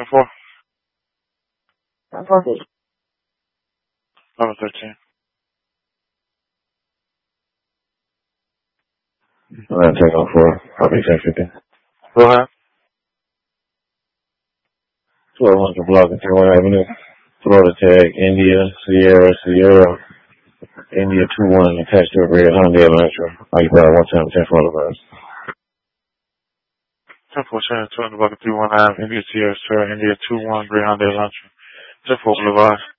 4. I'm 450. 1113. I'll take off for probably 1050. Go ahead. 1200 block of Taylor Avenue. Florida tag, India, Sierra, India 21 attached to a red Hyundai Elantra. I got 1 time 10 photographs. 10-4 Shannon, 200 block of 319, India Sierra, India 21, Greyhound Elantra. 10-4 Boulevard.